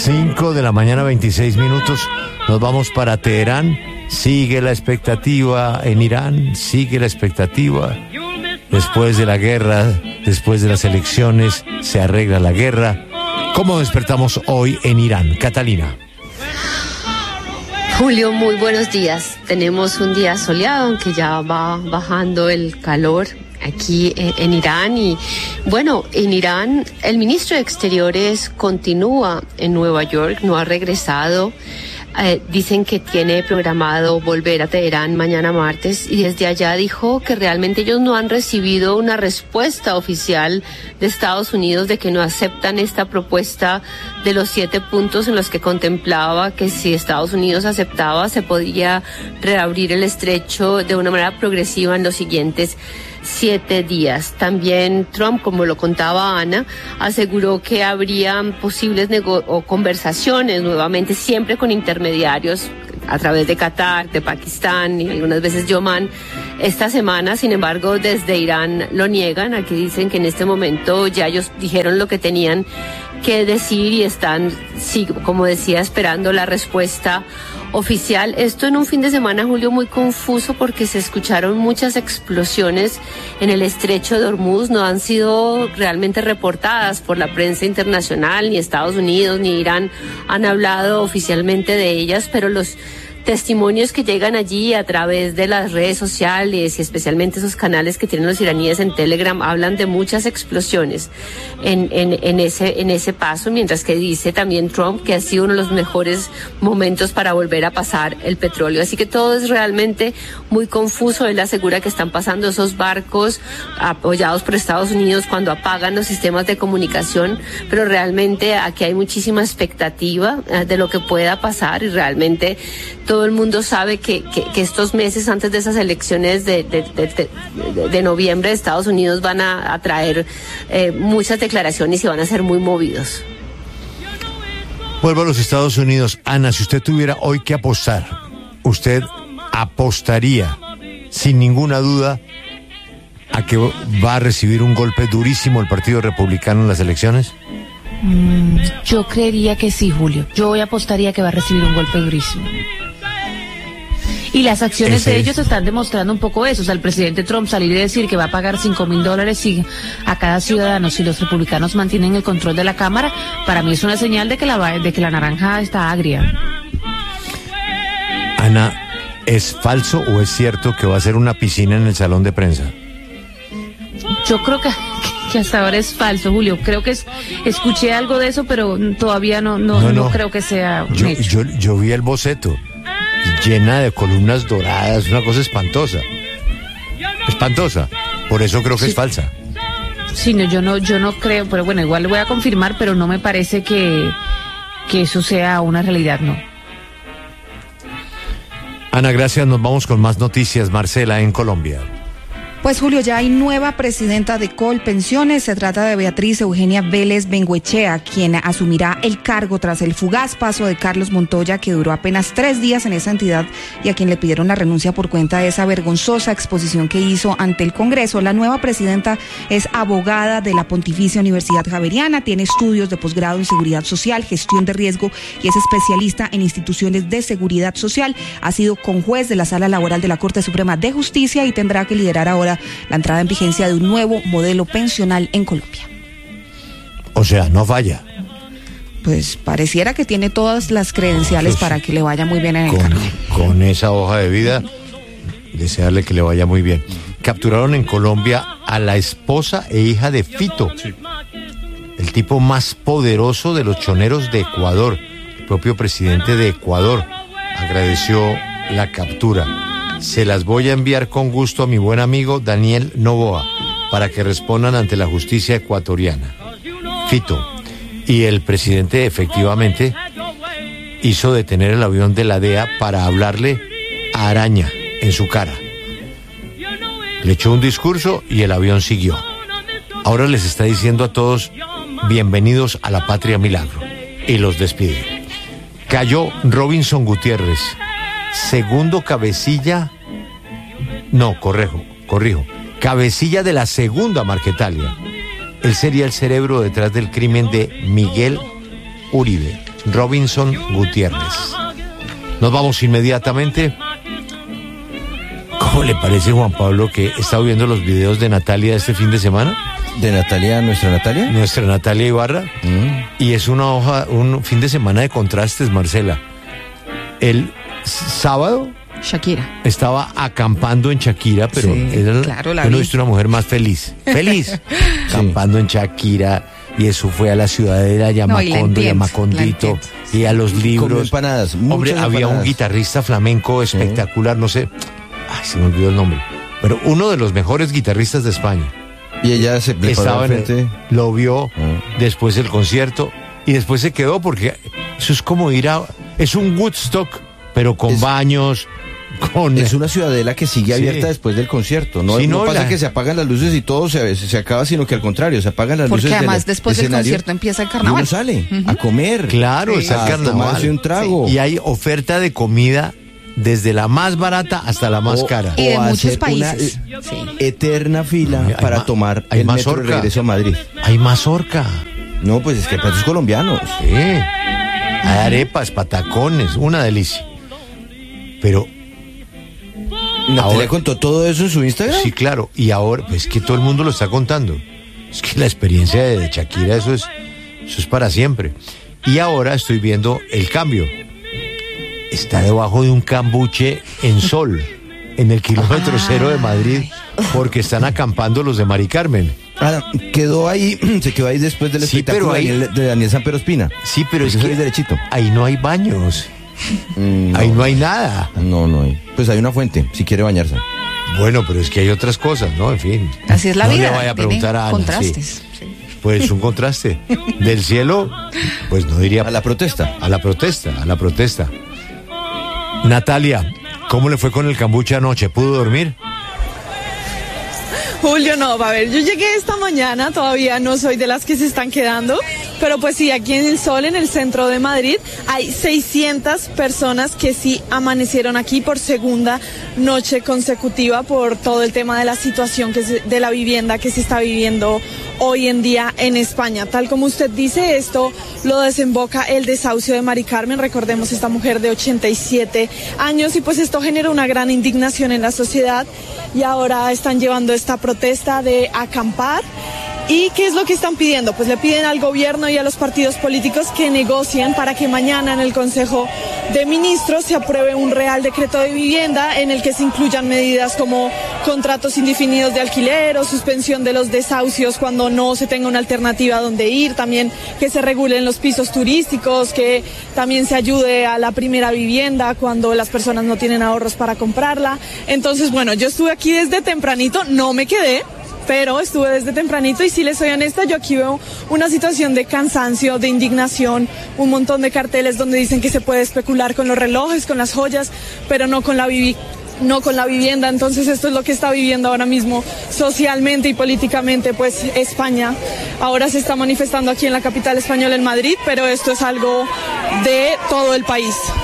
5 de la mañana, 26 minutos. Nos vamos para Teherán. Sigue la expectativa en Irán, sigue la expectativa. Después de la guerra, después de las elecciones, se arregla la guerra. ¿Cómo despertamos hoy en Irán? Catalina. Julio, muy buenos días. Tenemos un día soleado, aunque ya va bajando el calor aquí en Irán. Y bueno, en Irán el ministro de Exteriores continúa en Nueva York, no ha regresado. Dicen que tiene programado volver a Teherán mañana martes, y desde allá dijo que realmente ellos no han recibido una respuesta oficial de Estados Unidos de que no aceptan esta propuesta de los 7 puntos en los que contemplaba que si Estados Unidos aceptaba se podía reabrir el estrecho de una manera progresiva en los siguientes 7 días. También Trump, como lo contaba Ana, aseguró que habrían posibles conversaciones nuevamente, siempre con intermediarios a través de Qatar, de Pakistán y algunas veces de Omán. Esta semana, sin embargo, desde Irán lo niegan. Aquí dicen que en este momento ya ellos dijeron lo que tenían que decir y están, sí, como decía, esperando la respuesta oficial. Esto en un fin de semana, Julio, muy confuso porque se escucharon muchas explosiones en el estrecho de Hormuz. No han sido realmente reportadas por la prensa internacional, ni Estados Unidos ni Irán han hablado oficialmente de ellas, pero los testimonios que llegan allí a través de las redes sociales y especialmente esos canales que tienen los iraníes en Telegram hablan de muchas explosiones en ese paso, mientras que dice también Trump que ha sido uno de los mejores momentos para volver a pasar el petróleo. Así que todo es realmente muy confuso. Él asegura que están pasando esos barcos apoyados por Estados Unidos cuando apagan los sistemas de comunicación, pero realmente aquí hay muchísima expectativa de lo que pueda pasar, y realmente todo el mundo sabe que estos meses antes de esas elecciones de noviembre de Estados Unidos van a traer muchas declaraciones y van a ser muy movidos. Vuelvo a los Estados Unidos. Ana, si usted tuviera hoy que apostar, ¿usted apostaría sin ninguna duda a que va a recibir un golpe durísimo el Partido Republicano en las elecciones? Yo creería que sí, Julio. Yo hoy apostaría que va a recibir un golpe durísimo. Y las acciones de ellos están demostrando un poco eso. O sea, el presidente Trump salir y decir que va a pagar $5,000 a cada ciudadano si los republicanos mantienen el control de la Cámara, para mí es una señal de que la naranja está agria. Ana, ¿es falso o es cierto que va a ser una piscina en el salón de prensa? Yo creo que hasta ahora es falso, Julio. Creo que escuché algo de eso, pero todavía no creo que sea un hecho. Yo vi el boceto llena de columnas doradas, una cosa espantosa. Espantosa. Por eso creo que es falsa. Sí, no, yo no creo, pero bueno, igual lo voy a confirmar, pero no me parece que eso sea una realidad, no. Ana, gracias. Nos vamos con más noticias. Marcela, en Colombia. Pues Julio, ya hay nueva presidenta de Colpensiones. Se trata de Beatriz Eugenia Vélez Bengoechea, quien asumirá el cargo tras el fugaz paso de Carlos Montoya, que duró apenas 3 días en esa entidad y a quien le pidieron la renuncia por cuenta de esa vergonzosa exposición que hizo ante el Congreso. La nueva presidenta es abogada de la Pontificia Universidad Javeriana, tiene estudios de posgrado en seguridad social, gestión de riesgo y es especialista en instituciones de seguridad social. Ha sido conjuez de la Sala Laboral de la Corte Suprema de Justicia y tendrá que liderar ahora la entrada en vigencia de un nuevo modelo pensional en Colombia. O sea, no falla. Pues pareciera que tiene todas las credenciales para que le vaya muy bien en el cargo. Con esa hoja de vida, desearle que le vaya muy bien. Capturaron en Colombia a la esposa e hija de Fito, el tipo más poderoso de los choneros de Ecuador. El propio presidente de Ecuador agradeció la captura. Se las voy a enviar con gusto a mi buen amigo Daniel Noboa para que respondan ante la justicia ecuatoriana. Fito. Y el presidente efectivamente hizo detener el avión de la DEA para hablarle a Araña en su cara. Le echó un discurso y el avión siguió. Ahora les está diciendo a todos bienvenidos a la patria milagro y los despide. Cayó Robinson Gutiérrez, segundo cabecilla, corrijo, cabecilla de la segunda Marquetalia. Él sería el cerebro detrás del crimen de Miguel Uribe. Robinson Gutiérrez. Nos vamos inmediatamente. ¿Cómo le parece, Juan Pablo, que está viendo los videos de Natalia este fin de semana? ¿De Natalia, nuestra Natalia? Nuestra Natalia Ibarra. Y es un fin de semana de contrastes, Marcela. El sábado Shakira estaba acampando en Shakira, pero sí, era, claro, yo no he visto una mujer más feliz. Feliz. Acampando en Shakira. Y eso fue a la ciudadela Yamacondo, Yamacondito, y a los libros. Como empanadas. Hombre, había empanadas. un guitarrista flamenco espectacular, no sé. Ay, se me olvidó el nombre. Pero uno de los mejores guitarristas de España. Y ella se estaba lo vio después del concierto y después se quedó porque eso es como es un Woodstock, pero con baños, es una ciudadela que sigue abierta después del concierto. No, sí, no pasa que se apagan las luces y todo se acaba, sino que al contrario, se apagan las luces. Porque además después del concierto empieza el carnaval. Y uno sale a comer. Claro, está el carnaval. Tomarse un trago. Y hay oferta de comida desde la más barata hasta la más cara. Y de muchos países. Eterna fila para tomar el metro de regreso a Madrid. Hay mazorca. No, pues es que platos colombianos. Sí. Hay arepas, patacones, una delicia. Pero ¿Natalia contó todo eso en su Instagram? Sí, claro. Y ahora, pues que todo el mundo lo está contando. Es que la experiencia de Shakira, eso es para siempre. Y ahora estoy viendo el cambio. Está debajo de un cambuche en sol, en el kilómetro cero de Madrid, porque están acampando los de Mari Carmen. Se quedó ahí después del espectáculo de Daniel Samper Ospina. Sí, pero es que derechito. Ahí no hay baños. Ahí no hay nada. No hay. Pues hay una fuente, si quiere bañarse. Bueno, pero es que hay otras cosas, ¿no? En fin. Así es la vida. No le vaya a preguntar a Ana. Contrastes. Sí. Pues un contraste. Del cielo, pues no diría... A la protesta. A la protesta. Natalia, ¿cómo le fue con el cambuche anoche? ¿Pudo dormir? Julio, no, a ver, yo llegué esta mañana, todavía no soy de las que se están quedando, pero pues sí, aquí en el Sol, en el centro de Madrid, hay 600 personas que sí amanecieron aquí por segunda noche consecutiva por todo el tema de la situación de la vivienda que se está viviendo hoy en día en España. Tal como usted dice, esto lo desemboca el desahucio de Mari Carmen, recordemos esta mujer de 87 años, y pues esto genera una gran indignación en la sociedad y ahora están llevando esta protesta de acampar. ¿Y qué es lo que están pidiendo? Pues le piden al gobierno y a los partidos políticos que negocien para que mañana en el Consejo de Ministros se apruebe un Real Decreto de Vivienda en el que se incluyan medidas como contratos indefinidos de alquiler o suspensión de los desahucios cuando no se tenga una alternativa donde ir, también que se regulen los pisos turísticos, que también se ayude a la primera vivienda cuando las personas no tienen ahorros para comprarla. Entonces, bueno, yo estuve aquí desde tempranito, no me quedé, pero estuve desde tempranito y si les soy honesta, yo aquí veo una situación de cansancio, de indignación, un montón de carteles donde dicen que se puede especular con los relojes, con las joyas, pero no con la vivienda. Entonces esto es lo que está viviendo ahora mismo socialmente y políticamente pues España. Ahora se está manifestando aquí en la capital española, en Madrid, pero esto es algo de todo el país.